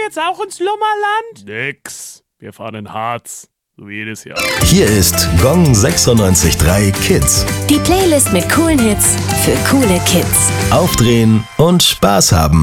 jetzt auch ins Lummerland? Nix. Wir fahren in Harz. So wie jedes Jahr. Hier ist Gong 96.3 Kids. Die Playlist mit coolen Hits für coole Kids. Aufdrehen und Spaß haben.